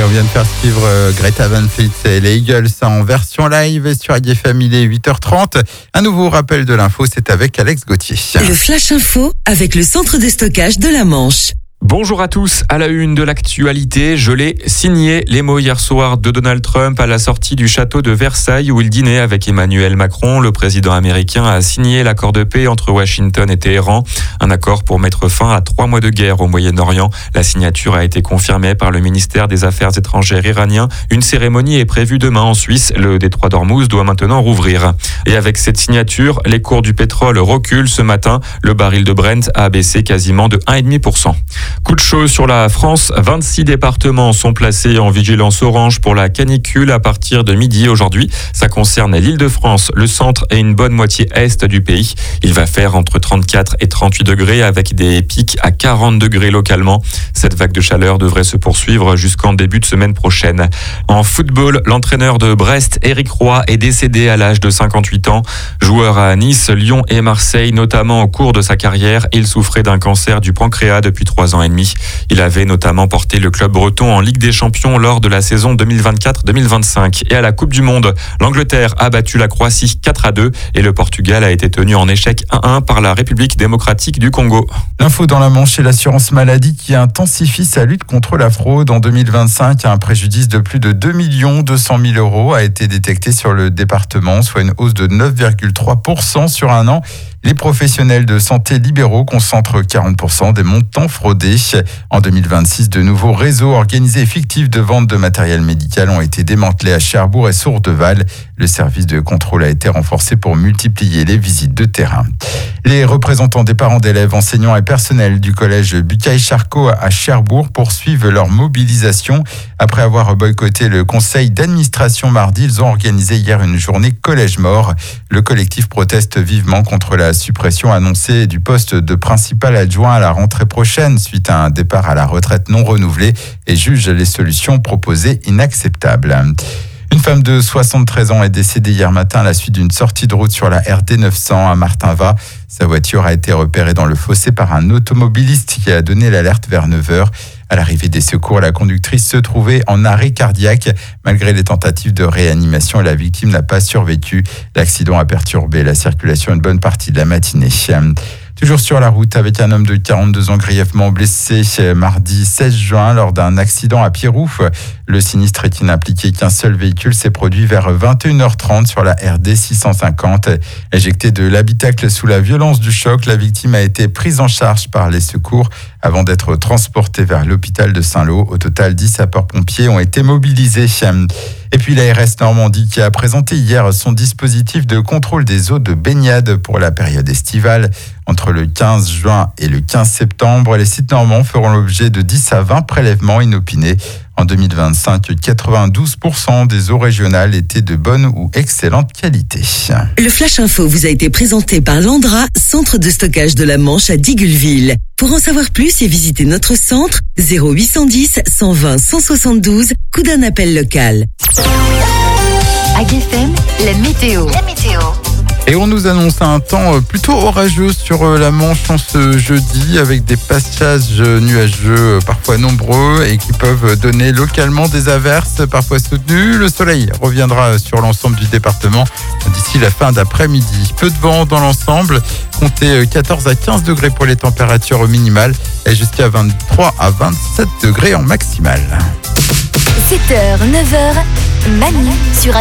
on vient de faire suivre Greta Van Fleet et les Eagles en version live sur Radio Family 8h30. Un nouveau rappel de l'info, c'est avec Alex Gauthier. Le Flash Info avec le centre de stockage de la Manche. Bonjour à tous, à la une de l'actualité, je l'ai signé les mots hier soir de Donald Trump à la sortie du château de Versailles où il dînait avec Emmanuel Macron. Le président américain a signé l'accord de paix entre Washington et Téhéran, un accord pour mettre fin à 3 mois de guerre au Moyen-Orient. La signature a été confirmée par le ministère des Affaires étrangères iranien. Une cérémonie est prévue demain en Suisse. Le détroit d'Ormuz doit maintenant rouvrir. Et avec cette signature, les cours du pétrole reculent ce matin. Le baril de Brent a baissé quasiment de 1,5%. Coup de chaud sur la France, 26 départements sont placés en vigilance orange pour la canicule à partir de midi aujourd'hui. Ça concerne l'Île-de-France, le centre et une bonne moitié est du pays. Il va faire entre 34 et 38 degrés avec des pics à 40 degrés localement. Cette vague de chaleur devrait se poursuivre jusqu'en début de semaine prochaine. En football, l'entraîneur de Brest, Éric Roy, est décédé à l'âge de 58 ans. Joueur à Nice, Lyon et Marseille, notamment au cours de sa carrière, il souffrait d'un cancer du pancréas depuis 3 ans et demi. Il avait notamment porté le club breton en Ligue des Champions lors de la saison 2024-2025. Et à la Coupe du Monde, l'Angleterre a battu la Croatie 4-2 et le Portugal a été tenu en échec 1-1 par la République démocratique du Congo. L'info dans la Manche et l'assurance maladie qui intensifie sa lutte contre la fraude. En 2025, un préjudice de plus de 2 200 000 euros a été détecté sur le département, soit une hausse de 9,3% sur un an. Les professionnels de santé libéraux concentrent 40% des montants fraudés. En 2026, de nouveaux réseaux organisés et fictifs de vente de matériel médical ont été démantelés à Cherbourg et Sourdeval. Le service de contrôle a été renforcé pour multiplier les visites de terrain. Les représentants des parents d'élèves, enseignants et personnels du collège Bucaille-Charcot à Cherbourg poursuivent leur mobilisation. Après avoir boycotté le conseil d'administration mardi, ils ont organisé hier une journée collège mort. Le collectif proteste vivement contre la suppression annoncée du poste de principal adjoint à la rentrée prochaine suite à un départ à la retraite non renouvelé et juge les solutions proposées inacceptables. Une femme de 73 ans est décédée hier matin à la suite d'une sortie de route sur la RD 900 à Martinvat. Sa voiture a été repérée dans le fossé par un automobiliste qui a donné l'alerte vers 9h. À l'arrivée des secours, la conductrice se trouvait en arrêt cardiaque. Malgré les tentatives de réanimation, la victime n'a pas survécu. L'accident a perturbé la circulation une bonne partie de la matinée. Toujours sur la route avec un homme de 42 ans grièvement blessé mardi 16 juin lors d'un accident à Pierroux. Le sinistre qui n'impliquait qu'un seul véhicule s'est produit vers 21h30 sur la RD 650. Éjecté de l'habitacle sous la violence du choc, la victime a été prise en charge par les secours avant d'être transportée vers l'hôpital de Saint-Lô. Au total, 10 sapeurs-pompiers ont été mobilisés. Et puis l'ARS Normandie qui a présenté hier son dispositif de contrôle des eaux de baignade pour la période estivale. Entre le 15 juin et le 15 septembre, les sites normands feront l'objet de 10 à 20 prélèvements inopinés. En 2025, 92% des eaux régionales étaient de bonne ou excellente qualité. Le Flash Info vous a été présenté par Landra, centre de stockage de la Manche à Digueulville. Pour en savoir plus et visiter notre centre, 0810 120 172, coup d'un appel local. AGFM, la météo. Et on nous annonce un temps plutôt orageux sur la Manche en ce jeudi avec des passages nuageux parfois nombreux et qui peuvent donner localement des averses parfois soutenues. Le soleil reviendra sur l'ensemble du département d'ici la fin d'après-midi. Peu de vent dans l'ensemble, comptez 14 à 15 degrés pour les températures minimales et jusqu'à 23 à 27 degrés en maximale. 7h, 9h, Manu sur